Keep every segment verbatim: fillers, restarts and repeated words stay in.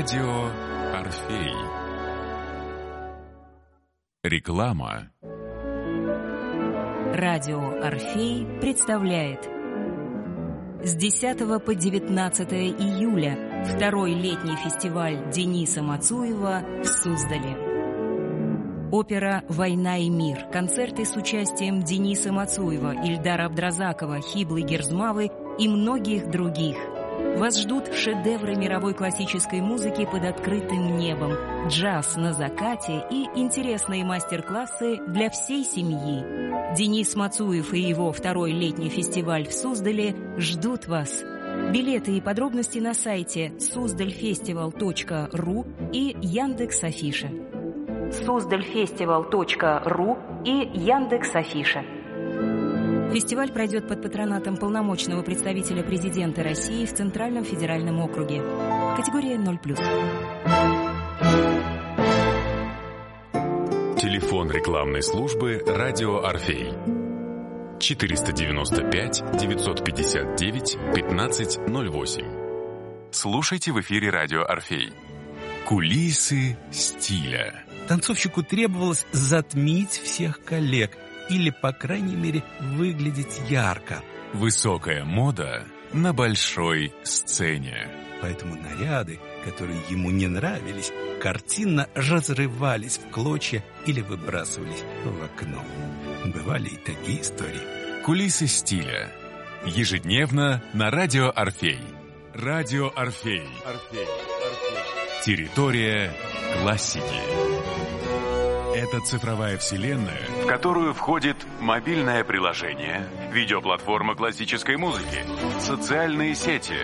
Радио Орфей. Реклама. Радио Орфей представляет с десятого по девятнадцатое июля второй летний фестиваль Дениса Мацуева в Суздале. Опера «Война и мир», концерты с участием Дениса Мацуева, Ильдара Абдразакова, Хиблы Герзмавы и многих других. Вас ждут шедевры мировой классической музыки под открытым небом, джаз на закате и интересные мастер-классы для всей семьи. Денис Мацуев и его второй летний фестиваль в Суздале ждут вас. Билеты и подробности на сайте суздальфестивал точка ру и Яндекс.Афиша. суздальфестивал точка ру и Яндекс.Афиша. Фестиваль пройдет под патронатом полномочного представителя президента России в Центральном федеральном округе. Категория ноль плюс. Телефон рекламной службы «Радио Орфей». четыреста девяносто пять девятьсот пятьдесят девять пятнадцать ноль восемь. Слушайте в эфире «Радио Орфей». Кулисы стиля. Танцовщику требовалось затмить всех коллег или, по крайней мере, выглядеть ярко. Высокая мода на большой сцене. Поэтому наряды, которые ему не нравились, картинно разрывались в клочья или выбрасывались в окно. Бывали и такие истории. Кулисы стиля. Ежедневно на Радио Орфей. Радио Орфей. Орфей. Орфей. Территория классики. Это цифровая вселенная, в которую входит мобильное приложение, видеоплатформа классической музыки, социальные сети.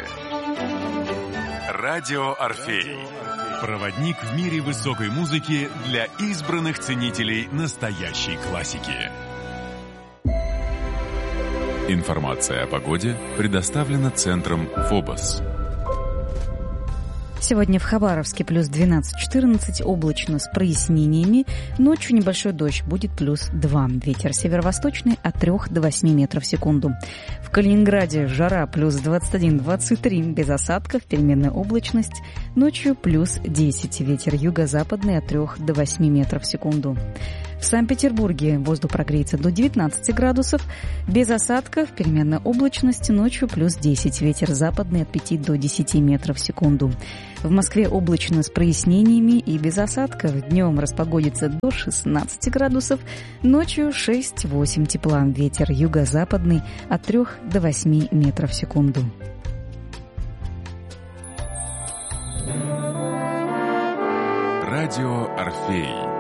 Радио Орфей. Проводник в мире высокой музыки для избранных ценителей настоящей классики. Информация о погоде предоставлена центром ФОБОС. Сегодня в Хабаровске плюс двенадцать-четырнадцать, облачно с прояснениями. Ночью небольшой дождь, будет плюс два. Ветер северо-восточный от трёх до восьми метров в секунду. В Калининграде жара плюс двадцать один-двадцать три, без осадков, переменная облачность. Ночью плюс десять, ветер юго-западный от трёх до восьми метров в секунду. В Санкт-Петербурге воздух прогреется до девятнадцати градусов, без осадков, переменная облачность, ночью плюс десять, ветер западный от пяти до десяти метров в секунду. В Москве облачно с прояснениями и без осадков, днем распогодится до шестнадцати градусов, ночью шесть-восемь тепла, ветер юго-западный от трёх до восьми метров в секунду. Радио Орфей.